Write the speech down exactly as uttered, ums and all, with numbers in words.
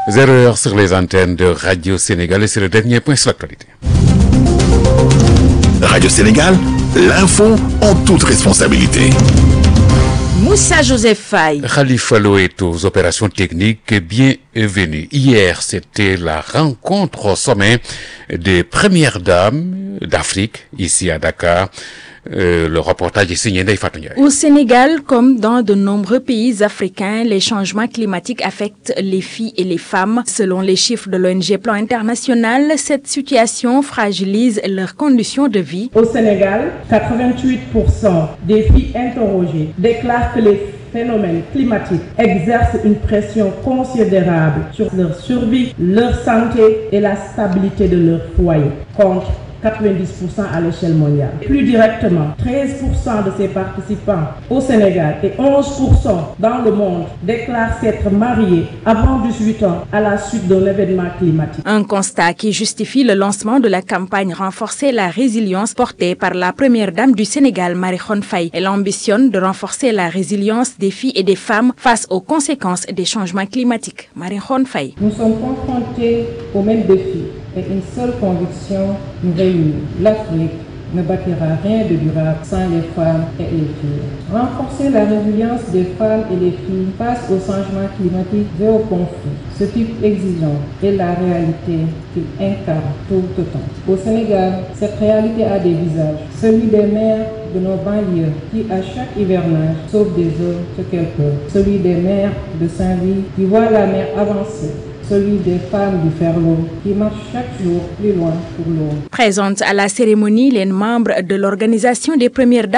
zéro heure sur les antennes de Radio Sénégal et c'est le dernier point sur l'actualité. Radio Sénégal, l'info en toute responsabilité. Moussa Joseph Faye. Khalifa Lo est aux opérations techniques. Bienvenue. Hier, c'était la rencontre au sommet des premières dames d'Afrique, ici à Dakar. Euh, le reportage est signé Ndeye Fatou Ndiaye. Au Sénégal, comme dans de nombreux pays africains, les changements climatiques affectent les filles et les femmes. Selon les chiffres de l'O N G Plan International, cette situation fragilise leurs conditions de vie. Au Sénégal, quatre-vingt-huit pour cent des filles interrogées déclarent que les phénomènes climatiques exercent une pression considérable sur leur survie, leur santé et la stabilité de leur foyer, contre quatre-vingt-dix pour cent à l'échelle mondiale. Plus directement, treize pour cent de ces participants au Sénégal et onze pour cent dans le monde déclarent s'être mariés avant dix-huit ans à la suite d'un événement climatique. Un constat qui justifie le lancement de la campagne Renforcer la résilience portée par la première dame du Sénégal, Marie-Khone Faye. Elle ambitionne de renforcer la résilience des filles et des femmes face aux conséquences des changements climatiques. Marie-Khone Faye. Nous sommes confrontés aux mêmes défis. Et une seule conviction nous réunit. L'Afrique ne bâtira rien de durable sans les femmes et les filles. Renforcer la résilience des femmes et des filles face au changement climatique et au conflit. Ce type exigeant est la réalité qu'il incarne tout autant. Au Sénégal, cette réalité a des visages. Celui des mères de nos banlieues qui, à chaque hivernage, sauvent des hommes ce qu'elles peuvent. Celui des mères de Saint-Louis qui voient la mer avancer. Celui des femmes du Ferlo qui marchent chaque jour plus loin pour l'eau. Présente à la cérémonie, les membres de l'organisation des premières dames